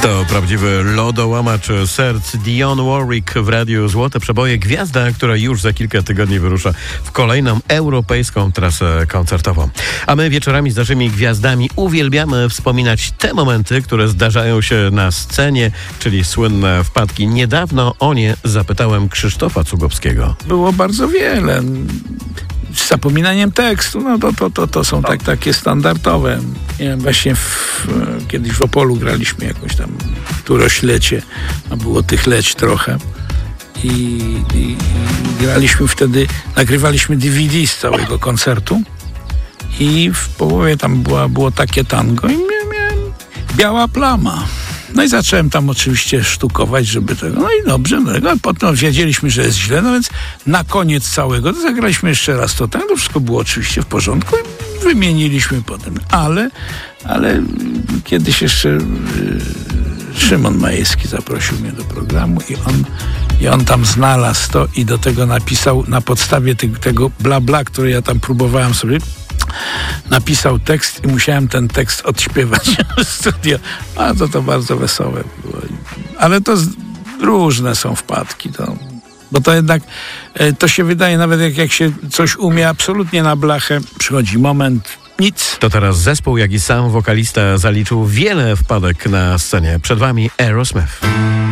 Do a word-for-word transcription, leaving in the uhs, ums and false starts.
To prawdziwy lodołamacz serc. Dionne Warwick w radiu Złote Przeboje. Gwiazda, która już za kilka tygodni wyrusza w kolejną europejską trasę koncertową. A my wieczorami z naszymi gwiazdami uwielbiamy wspominać te momenty, które zdarzają się na scenie, czyli słynne wpadki. Niedawno o nie zapytałem Krzysztofa Cugowskiego. Było bardzo wiele. Z zapominaniem tekstu, no to, to, to, to są tak, takie standardowe. Nie wiem, właśnie w, kiedyś w Opolu graliśmy jakąś tam któroślecie, a było tych leć trochę. I, i, i graliśmy wtedy, nagrywaliśmy D V D z całego koncertu i w połowie tam była, było takie tango i miałem, miałem biała plama. No i zacząłem tam oczywiście sztukować, żeby tego, no i dobrze, no i potem wiedzieliśmy, że jest źle, no więc na koniec całego to zagraliśmy jeszcze raz to tak, to wszystko było oczywiście w porządku i wymieniliśmy potem, ale, ale kiedyś jeszcze yy, Szymon Majewski zaprosił mnie do programu i on, i on tam znalazł to i do tego napisał na podstawie ty, tego bla bla, który ja tam próbowałem sobie, napisał tekst i musiałem ten tekst odśpiewać w studio. A to to bardzo wesołe było. Ale to z, różne są wpadki. To, bo to jednak, to się wydaje, nawet jak, jak się coś umie absolutnie na blachę, przychodzi moment, nic. To teraz zespół, jak i sam wokalista zaliczył wiele wpadek na scenie. Przed wami Aerosmith.